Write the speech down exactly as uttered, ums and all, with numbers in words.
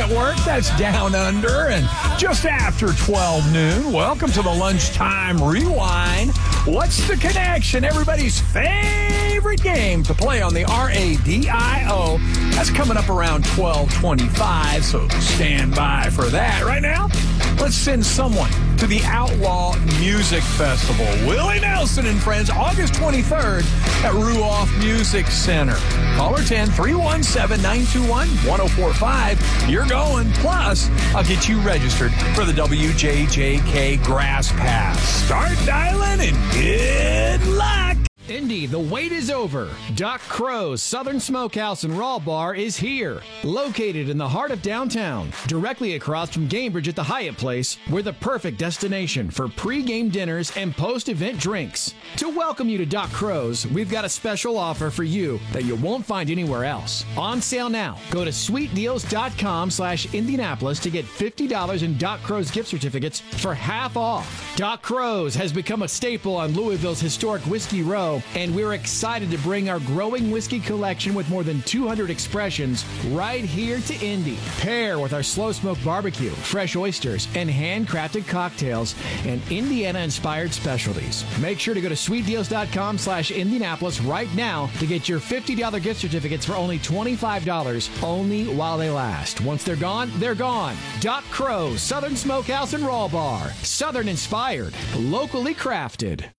Network. That's Down Under. And just after twelve noon, welcome to the Lunchtime Rewind. What's the connection? Everybody's favorite game to play on the R A D I O. That's coming up around twelve twenty-five, so stand by for that. Right now, let's send someone to the Outlaw Music Festival. Willie Nelson and friends, August twenty-third at Ruoff Music Center. Caller ten, three one seven, nine two one, one oh four five. You're going. Plus, I'll get you registered for the W J J K Grass Pass. Start dialing and good luck. Indy, the wait is over. Doc Crow's Southern Smokehouse and Raw Bar is here. Located in the heart of downtown, directly across from Gamebridge at the Hyatt Place, we're the perfect destination for pre-game dinners and post-event drinks. To welcome you to Doc Crow's, we've got a special offer for you that you won't find anywhere else. On sale now. Go to sweetdeals.com slash Indianapolis to get fifty dollars in Doc Crow's gift certificates for half off. Doc Crow's has become a staple on Louisville's historic Whiskey Row, and we're excited to bring our growing whiskey collection with more than two hundred expressions right here to Indy. Pair with our slow smoke barbecue, fresh oysters, and handcrafted cocktails and Indiana-inspired specialties. Make sure to go to sweetdeals.com slash Indianapolis right now to get your fifty dollars gift certificates for only twenty-five dollars, only while they last. Once they're gone, they're gone. Doc Crow, Southern Smokehouse and Raw Bar. Southern-inspired, locally crafted.